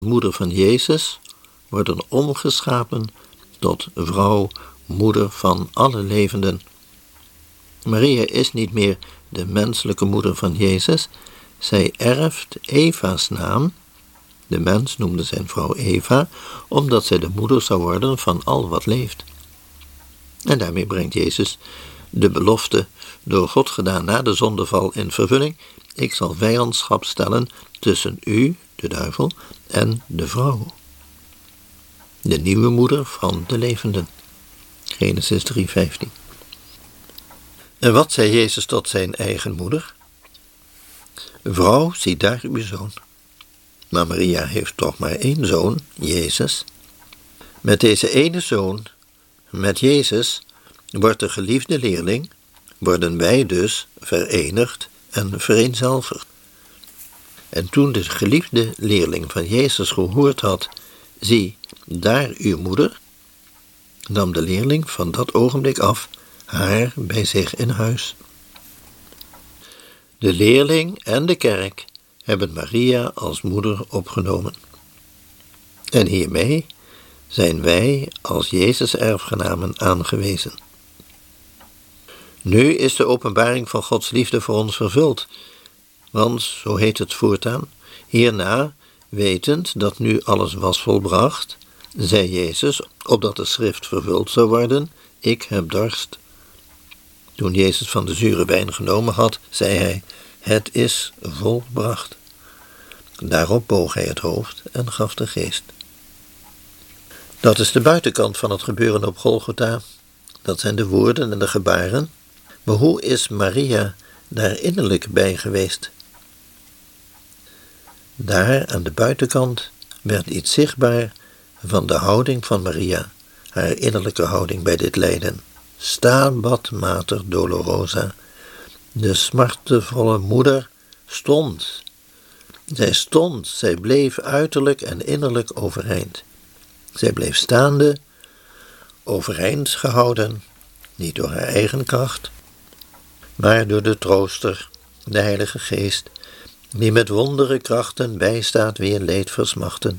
moeder van Jezus, worden omgeschapen tot vrouw, moeder van alle levenden. Maria is niet meer de menselijke moeder van Jezus. Zij erft Eva's naam. De mens noemde zijn vrouw Eva, omdat zij de moeder zou worden van al wat leeft. En daarmee brengt Jezus de belofte door God gedaan na de zondeval in vervulling: ik zal vijandschap stellen tussen u, de duivel, en de vrouw. De nieuwe moeder van de levenden. Genesis 3:15. En wat zei Jezus tot zijn eigen moeder? Vrouw, zie daar uw zoon. Maar Maria heeft toch maar één zoon, Jezus. Met deze ene zoon, met Jezus, wordt de geliefde leerling, worden wij dus verenigd en vereenzelvigd. En toen de geliefde leerling van Jezus gehoord had, zie, daar uw moeder, nam de leerling van dat ogenblik af haar bij zich in huis. De leerling en de kerk hebben Maria als moeder opgenomen. En hiermee zijn wij als Jezus erfgenamen aangewezen. Nu is de openbaring van Gods liefde voor ons vervuld, want, zo heet het voortaan, hierna, wetend dat nu alles was volbracht, zei Jezus, opdat de schrift vervuld zou worden, ik heb dorst. Toen Jezus van de zure wijn genomen had, zei hij, het is volbracht. Daarop boog hij het hoofd en gaf de geest. Dat is de buitenkant van het gebeuren op Golgotha. Dat zijn de woorden en de gebaren. Maar hoe is Maria daar innerlijk bij geweest? Daar aan de buitenkant werd iets zichtbaar van de houding van Maria, haar innerlijke houding bij dit lijden. Stabat mater dolorosa. De smartevolle moeder stond. Zij bleef uiterlijk en innerlijk overeind. Zij bleef staande, overeind gehouden, niet door haar eigen kracht, maar door de trooster, de Heilige Geest, die met wondere krachten bijstaat wie in leed versmachten.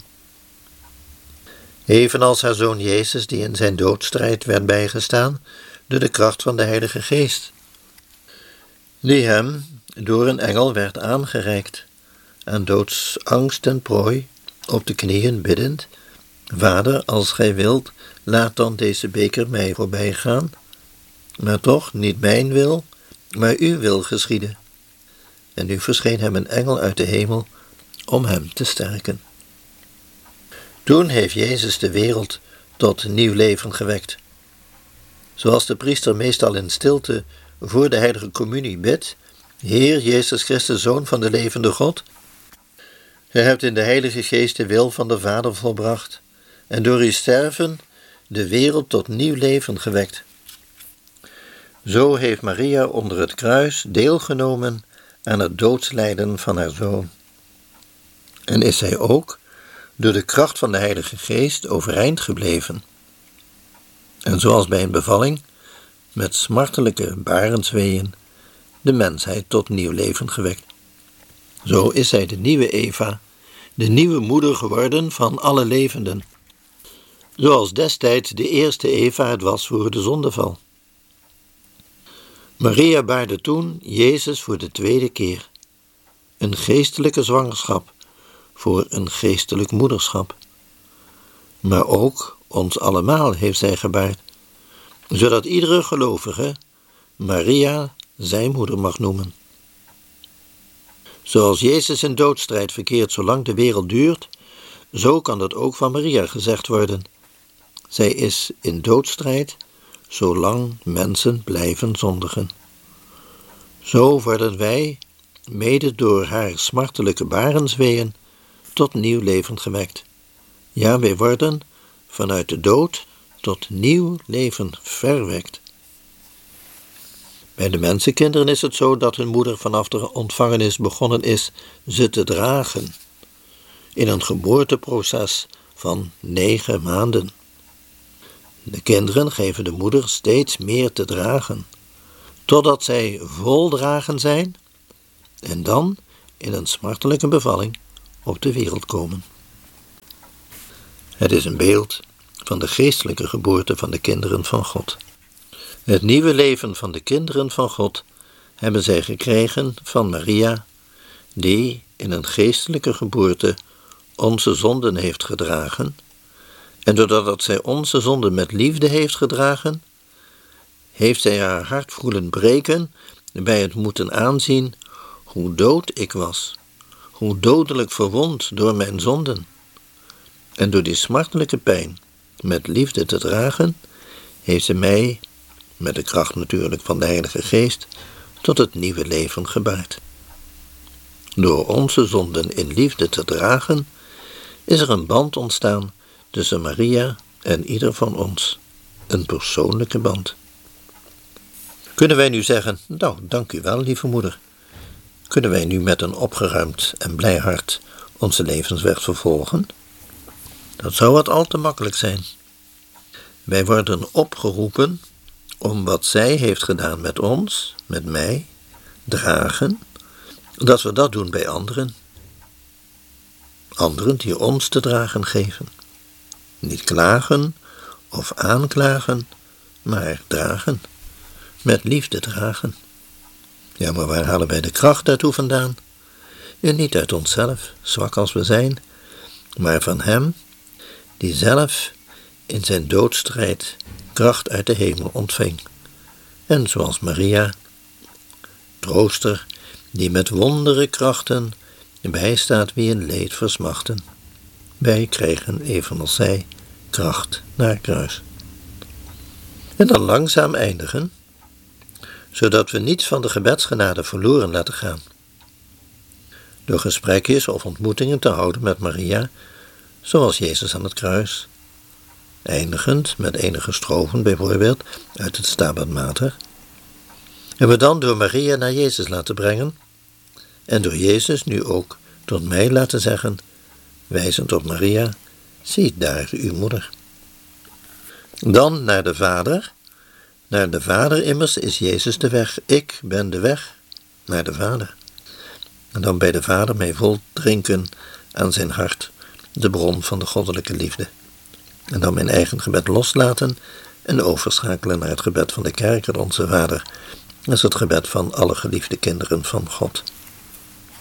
Evenals haar zoon Jezus, die in zijn doodstrijd werd bijgestaan door de kracht van de Heilige Geest, die hem door een engel werd aangereikt, aan doodsangst en prooi, op de knieën biddend, Vader, als gij wilt, laat dan deze beker mij voorbij gaan, maar toch niet mijn wil, maar uw wil geschieden. En nu verscheen hem een engel uit de hemel om hem te sterken. Toen heeft Jezus de wereld tot nieuw leven gewekt. Zoals de priester meestal in stilte voor de heilige communie bidt, Heer Jezus Christus, Zoon van de levende God, gij hebt in de Heilige Geest de wil van de Vader volbracht en door uw sterven de wereld tot nieuw leven gewekt. Zo heeft Maria onder het kruis deelgenomen aan het doodslijden van haar zoon. En is zij ook door de kracht van de Heilige Geest overeind gebleven. En zoals bij een bevalling, met smartelijke barensweeën, de mensheid tot nieuw leven gewekt. Zo is zij de nieuwe Eva, de nieuwe moeder geworden van alle levenden. Zoals destijds de eerste Eva het was voor de zondeval. Maria baarde toen Jezus voor de tweede keer. Een geestelijke zwangerschap voor een geestelijk moederschap. Maar ook ons allemaal heeft zij gebaard, zodat iedere gelovige Maria zijn moeder mag noemen. Zoals Jezus in doodstrijd verkeert zolang de wereld duurt, zo kan dat ook van Maria gezegd worden. Zij is in doodstrijd zolang mensen blijven zondigen. Zo worden wij, mede door haar smartelijke barensweeën, tot nieuw leven gewekt. Ja, wij worden vanuit de dood tot nieuw leven verwekt. Bij de mensenkinderen is het zo dat hun moeder vanaf de ontvangenis begonnen is ze te dragen, in een geboorteproces van 9 maanden. De kinderen geven de moeder steeds meer te dragen, totdat zij voldragen zijn en dan in een smartelijke bevalling op de wereld komen. Het is een beeld van de geestelijke geboorte van de kinderen van God. Het nieuwe leven van de kinderen van God hebben zij gekregen van Maria, die in een geestelijke geboorte onze zonden heeft gedragen, en doordat zij onze zonden met liefde heeft gedragen, heeft zij haar hart voelen breken bij het moeten aanzien hoe dood ik was, hoe dodelijk verwond door mijn zonden. En door die smartelijke pijn met liefde te dragen, heeft ze mij, met de kracht natuurlijk van de Heilige Geest, tot het nieuwe leven gebaard. Door onze zonden in liefde te dragen, is er een band ontstaan tussen Maria en ieder van ons. Een persoonlijke band. Kunnen wij nu zeggen, nou, dank u wel, lieve moeder. Kunnen wij nu met een opgeruimd en blij hart onze levensweg vervolgen? Dat zou wat al te makkelijk zijn. Wij worden opgeroepen om wat zij heeft gedaan met ons, met mij, dragen, dat we dat doen bij anderen. Anderen die ons te dragen geven. Niet klagen of aanklagen, maar dragen. Met liefde dragen. Ja, maar waar halen wij de kracht daartoe vandaan? En niet uit onszelf, zwak als we zijn, maar van Hem, die zelf in zijn doodstrijd kracht uit de hemel ontving. En zoals Maria, trooster, die met wondere krachten bijstaat wie in leed versmachten. Wij krijgen, evenals zij, kracht naar het kruis. En dan langzaam eindigen, zodat we niets van de gebedsgenade verloren laten gaan. Door gesprekjes of ontmoetingen te houden met Maria, zoals Jezus aan het kruis, eindigend met enige strofen bijvoorbeeld uit het Stabat Mater, en we dan door Maria naar Jezus laten brengen, en door Jezus nu ook tot mij laten zeggen, wijzend op Maria, zie daar uw moeder. Dan naar de Vader. Naar de Vader immers is Jezus de weg. Ik ben de weg naar de Vader. En dan bij de Vader mij vol drinken aan zijn hart, de bron van de goddelijke liefde. En dan mijn eigen gebed loslaten en overschakelen naar het gebed van de kerk en onze Vader. Dat is het gebed van alle geliefde kinderen van God.